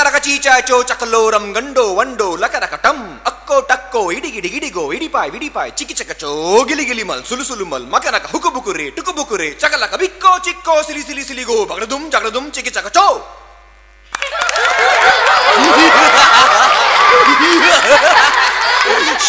ಚಕರಕ ಚೀಚಾಚೋ ಚಕಲೋರಂ ಗಂಡೋ ವಂಡೋ ಲಕರಕ ಟಂ ಅಕ್ಕೋ ಟಕ್ಕೋ ಇಡಿಗಿಡಿ ಗಿಡಿಗೋ ಇಡಿಪಾಯ್ ವಿಡಿಪಾಯ್ ಚಿಕಿ ಚಕಚೋ ಗಿಲಿಗಿಲಿ ಮಲ್ ಸುಲು ಮಲ್ ಮಕನಕ ಹುಕುಬುಕುರೆ ಟುಕುಬುಕುರೆ ಚಕಲಕ ಬಿಕ್ಕೋ ಚಿಕ್ಕೋ ಸಿಲಿ ಸಿಲಿ ಸಿಲಿಗೋ ಬಗಡದುಂ ಜಗಡದುಂ ಚಿಕಿ ಚಕಚೋ